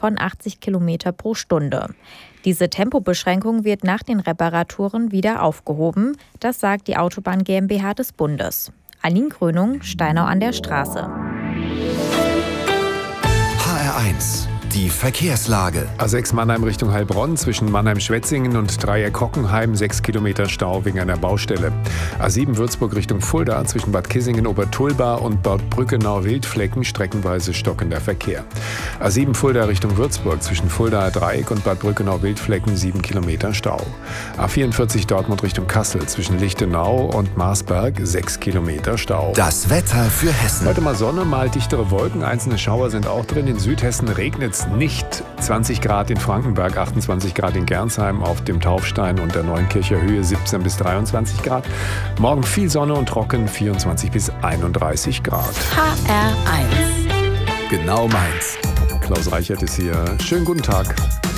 von 80 Kilometer pro Stunde. Diese Tempobeschränkung wird nach den Reparaturen wieder aufgehoben. Das sagt die Autobahn GmbH des Bundes. Aline Krönung, Steinau an der Straße. HR1, die Verkehrslage. A6 Mannheim Richtung Heilbronn zwischen Mannheim-Schwetzingen und Dreieck-Hockenheim 6 Kilometer Stau wegen einer Baustelle. A7 Würzburg Richtung Fulda zwischen Bad Kissingen-Obertulba und Bad Brückenau-Wildflecken streckenweise stockender Verkehr. A7 Fulda Richtung Würzburg zwischen Fuldaer Dreieck und Bad Brückenau-Wildflecken 7 Kilometer Stau. A44 Dortmund Richtung Kassel zwischen Lichtenau und Marsberg 6 Kilometer Stau. Das Wetter für Hessen. Heute mal Sonne, mal dichtere Wolken, einzelne Schauer sind auch drin. In Südhessen regnet es nicht. 20 Grad in Frankenberg, 28 Grad in Gernsheim, auf dem Taufstein und der Neunkircher Höhe 17 bis 23 Grad. Morgen viel Sonne und trocken, 24 bis 31 Grad. HR1. Genau meins. Klaus Reichert ist hier. Schönen guten Tag.